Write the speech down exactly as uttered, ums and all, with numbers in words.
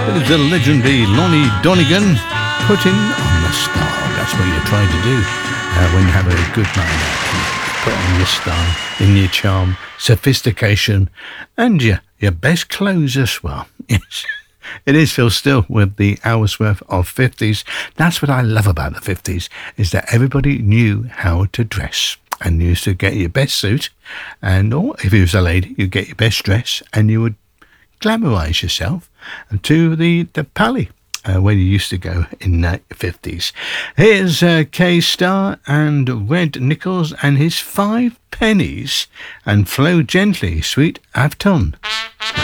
There's the legendary Lonnie Donegan, putting on the style. That's what you're trying to do uh, when you have a good night out. Put on your style, in your charm, sophistication, and your, your best clothes as well. Yes. It is Phil Still with the hour's worth of fifties. That's what I love about the fifties, is that everybody knew how to dress and used to get your best suit, and or if you was a lady, you'd get your best dress and you would glamorise yourself to the, the pally uh, where you used to go in the fifties. Here's uh, K-Star and Red Nichols and his Five Pennies and Flow Gently, Sweet Afton.